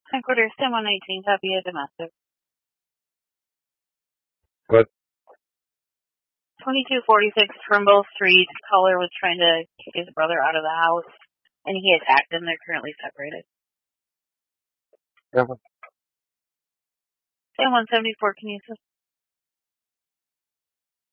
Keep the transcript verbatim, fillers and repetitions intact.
Headquarters, ten one nineteen, copy a domestic. What? twenty-two forty-six Trimble Street. Caller was trying to kick his brother out of the house, and he attacked him. They're currently separated. Yeah. ten one seventy-four, can you assist?